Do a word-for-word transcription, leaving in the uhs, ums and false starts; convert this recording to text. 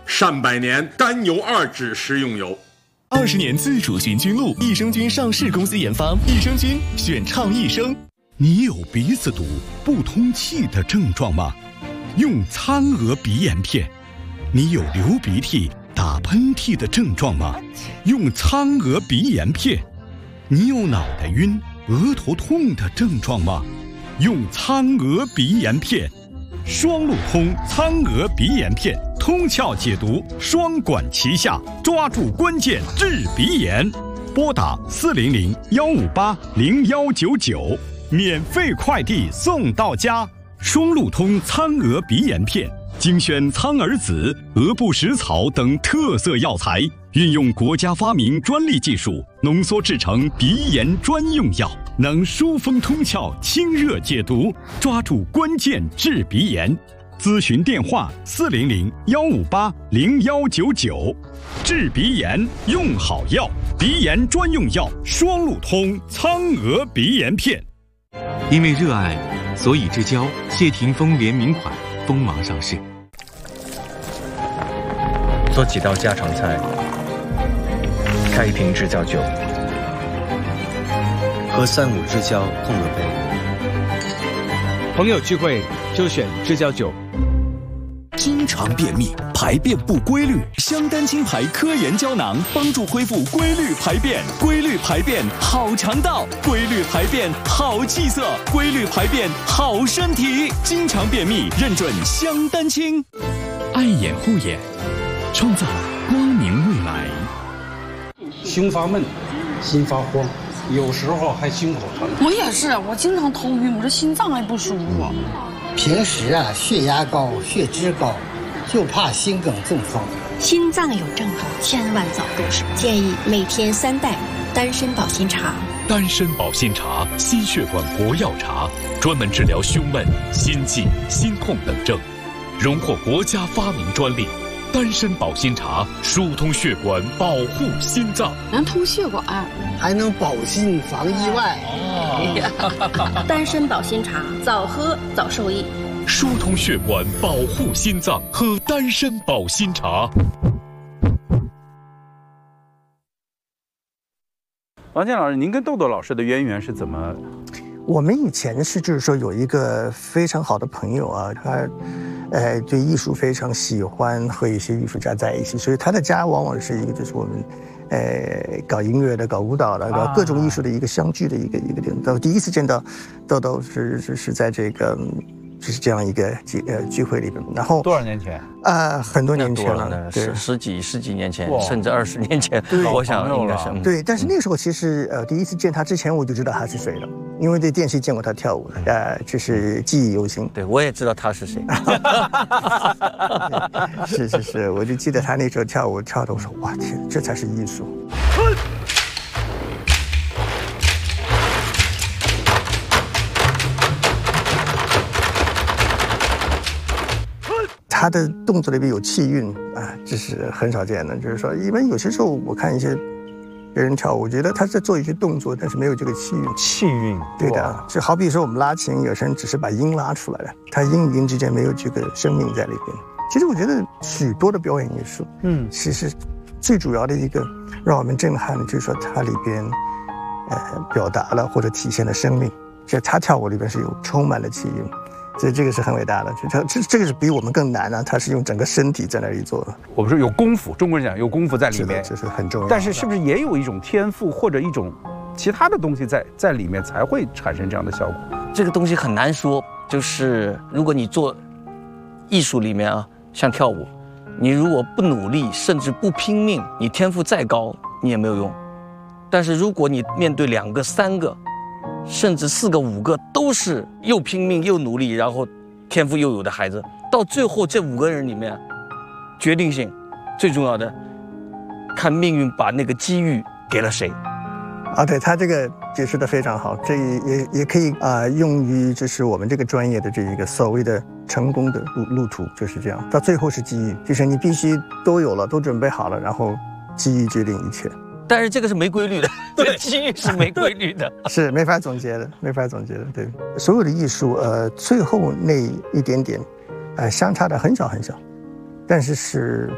善百年甘油二酯食用油。 二十年自主寻菌露，益生菌上市公司研发，益生菌选畅益生。 你有鼻子堵、不通气的症状吗？用苍娥鼻炎片。你有流鼻涕、打喷嚏的症状吗？用苍娥鼻炎片。你有脑袋晕、额头痛的症状吗？用苍娥鼻炎片。双路通苍娥鼻炎片，通窍解毒，双管齐下，抓住关键治鼻炎。拨打四零零幺五八零幺九九，免费快递送到家。双路通苍娥鼻炎片，精选苍耳子、鹅不食草等特色药材，运用国家发明专利技术，浓缩制成鼻炎专用药，能疏风通窍、清热解毒，抓住关键治鼻炎。咨询电话：四零零幺五八零幺九九。治鼻炎用好药，鼻炎专用药双路通苍娥鼻炎片。 因为热爱，所以之交谢霆锋联名款锋芒上市。 做几道家常菜，开一瓶制酵酒，和三五之交碰个杯。 朋友聚会就选制酵酒。 经常便秘、排便不规律，香丹清排科研胶囊帮助恢复规律排便。规律排便好肠道，规律排便好气色，规律排便好身体。经常便秘认准香丹清。爱眼护眼，创造光明未来。 胸发闷，心发慌，有时候还心口疼。 我也是，我经常头晕，我这心脏还不舒服。 平时啊，血压高、血脂高，就怕心梗中风。 心脏有症状，千万早动手。建议每天三袋丹参保心茶。 丹参保心茶，心血管活药茶，专门治疗胸闷、心悸、心痛等症，荣获国家发明专利。丹参保心茶疏通血管，保护心脏， 能通血管， 还能保心防意外。 哦、丹参保心茶，早喝早受益。 疏通血管，保护心脏，喝丹参保心茶。 王健老师，您跟豆豆老师的渊源是怎么？ 我们以前是就是说有一个非常好的朋友啊，他。呃，对艺术非常喜欢，和一些艺术家在一起，所以他的家往往是一个就是我们，呃，搞音乐的、搞舞蹈的、搞各种艺术的一个相聚的一个一个地方。我第一次见到豆豆是是是在这个就是这样一个聚呃聚会里边，然后多少年前？ 啊、呃，很多年前了， 了对， 十十几十几年前，甚至二十年前，我想应该是对。但是那个时候其实呃第一次见他之前我就知道他是谁了。因为在电视见过他跳舞，呃，就是记忆犹新。 对，我也知道他是谁。 是是是，我就记得他那时候跳舞跳的，我说哇天，这才是艺术。他的动作里面有气韵啊，这是很少见的。就是说，因为有些时候我看一些。别人跳舞，我觉得他在做一些动作，但是没有这个气韵。 气韵， 对的，就好比说我们拉琴，有些人只是把音拉出来了，他音与音之间没有这个生命在里边。其实我觉得许多的表演艺术，嗯，其实最主要的一个让我们震撼的，就是说它里边，呃，表达了或者体现了生命。就他跳舞里边是有充满了气韵。所以这个是很伟大的，这这这个是比我们更难啊！他是用整个身体在那里做的。 我们说有功夫，中国人讲有功夫在里面， 这是很重要。 但是是不是也有一种天赋或者一种其他的东西在在里面才会产生这样的效果？ 这个东西很难说。就是如果你做艺术里面啊，像跳舞，你如果不努力，甚至不拼命，你天赋再高，你也没有用。但是如果你面对两个、三个。甚至四个五个都是又拼命又努力，然后天赋又有的孩子，到最后这五个人里面，决定性最重要的，看命运把那个机遇给了谁。 啊，对，他这个解释的非常好，这也也可以啊、呃、用于就是我们这个专业的这一个所谓的成功的路路途就是这样，到最后是机遇，就是你必须都有了，都准备好了，然后机遇决定一切。 但是这个是没规律的，对，机遇是没规律的， 是没法总结的，没法总结的。对，所有的艺术，呃，最后那一点点，呃，相差的很小很小，但是是